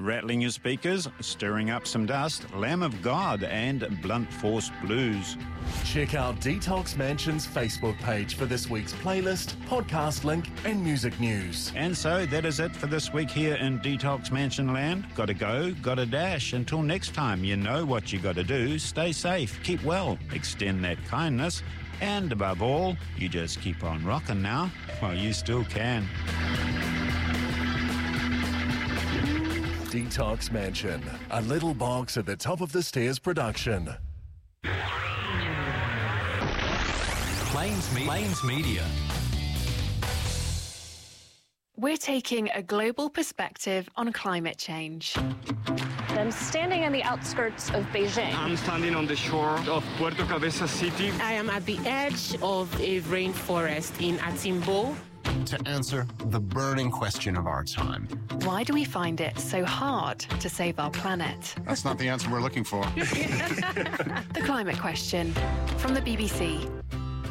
Rattling Your Speakers, Stirring Up Some Dust, Lamb of God and Blunt Force Blues. Check out Detox Mansion's Facebook page for this week's playlist, podcast link and music news. And so that is it for this week here in Detox Mansion Land. Gotta go, gotta dash. Until next time, you know what you gotta do. Stay safe, keep well, extend that kindness, and above all, you just keep on rocking now while you still can. Detox Mansion, a Little Box at the Top of the Stairs production. Plains Media. We're taking a global perspective on climate change. I'm standing on the outskirts of Beijing. I'm standing on the shore of Puerto Cabeza City. I am at the edge of a rainforest in Atimbo. To answer the burning question of our time. Why do we find it so hard to save our planet? That's not the answer we're looking for. The Climate Question from the BBC.